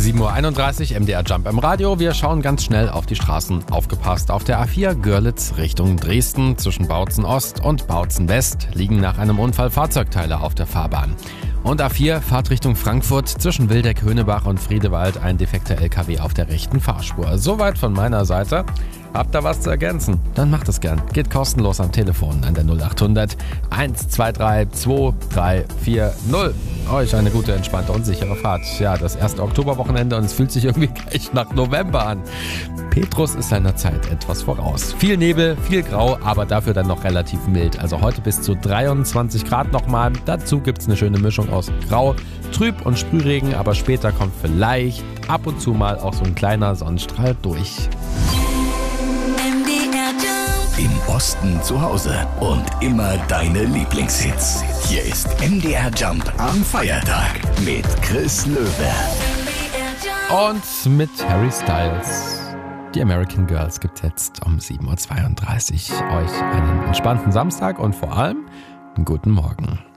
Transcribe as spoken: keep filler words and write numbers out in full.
sieben Uhr einunddreißig, M D R Jump im Radio. Wir schauen ganz schnell auf die Straßen. Aufgepasst, auf der A vier Görlitz Richtung Dresden. Zwischen Bautzen Ost und Bautzen West liegen nach einem Unfall Fahrzeugteile auf der Fahrbahn. Und A vier Fahrt Richtung Frankfurt. Zwischen Wildeck, Höhnebach und Friedewald ein defekter L K W auf der rechten Fahrspur. Soweit von meiner Seite. Habt ihr was zu ergänzen? Dann macht es gern. Geht kostenlos am Telefon an der null acht hundert eins zwei drei zwei drei vier null. Euch eine gute, entspannte und sichere Fahrt. Ja, das erste Oktoberwochenende und es fühlt sich irgendwie gleich nach November an. Petrus ist seiner Zeit etwas voraus. Viel Nebel, viel Grau, aber dafür dann noch relativ mild. Also heute bis zu dreiundzwanzig Grad nochmal. Dazu gibt's eine schöne Mischung aus Grau, Trüb und Sprühregen, aber später kommt vielleicht ab und zu mal auch so ein kleiner Sonnenstrahl durch. Im Osten zu Hause und immer deine Lieblingshits. Hier ist M D R Jump am Feiertag mit Chris Löwe. Und mit Harry Styles. Die American Girls gibt jetzt um sieben Uhr zweiunddreißig. Euch einen entspannten Samstag und vor allem einen guten Morgen.